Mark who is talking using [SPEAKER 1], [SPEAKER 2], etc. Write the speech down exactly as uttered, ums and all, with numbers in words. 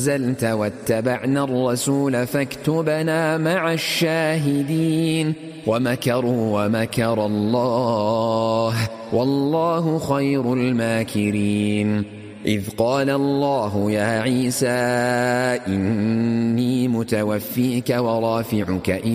[SPEAKER 1] أنزلت واتبعنا الرسول فاكتبنا مع الشاهدين ومكروا ومكر الله والله خير الماكرين إذ قال الله يا عيسى إني متوفيك ورافعك